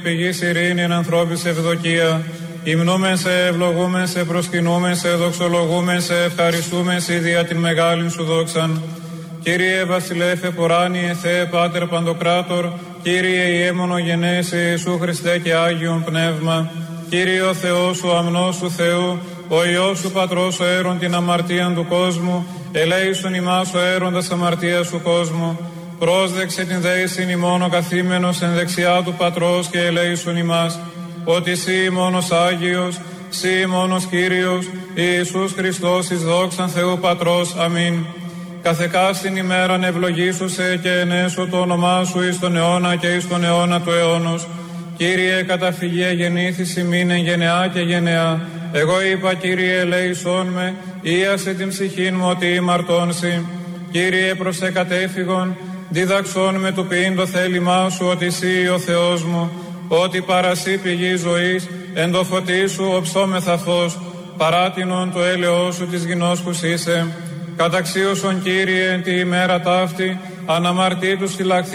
Πηγής ειρήνη εν ανθρώπης ευδοκία. Υμνούμεν σε, ευλογούμεν σε, προσκυνούμεν σε, δοξολογούμεν σε, ευχαριστούμεν σε δια την μεγάλην σου δόξαν. Κύριε Βασιλεύ εποράνιε Θεέ Πάτερ Παντοκράτορ, Κύριε Ιέμονο γενέσε Ιησού Χριστέ και Άγιον Πνεύμα. Κύριε ο Θεός, ο αμνός σου Θεού, ο Υιός σου Πατρός, ο αίρον την αμαρτίαν του κόσμου, ελέησον ημάς ο αίροντας αμαρτίας του κόσμου. Πρόσδεξε την δέησιν ημών ο καθήμενος εν δεξιά του Πατρός και ελέησον ημάς, ότι Συ μόνος Άγιος, Συ μόνος Κύριος, Ιησούς Χριστός εις δόξαν Θεού Πατρός. Αμήν. Καθεκάστην ημέραν ευλογήσωσε και ενέσω το όνομά σου εις τον αιώνα και εις τον αιώνα του αιώνος. Κύριε, καταφυγέ γεννήθης ημίν εν γενεά και γενεά. Εγώ είπα, Κύριε, ελέησόν με, ίασε την ψυχήν μου ότι ημαρτώνσι. Κύριε, προς εκατέφυγον, δίδαξόν με του ποιήν το θέλημά σου, ότι Συ ο Θεός μου, ότι παρασύ πηγή ζωής, εν το φωτί σου οψόμεθα φως, παράτινον το έλεος σου της γινώσκους είσαι. Καταξίωσον, Κύριε, τη ημέρα ταύτη, αναμαρτήτους φυλαχθείς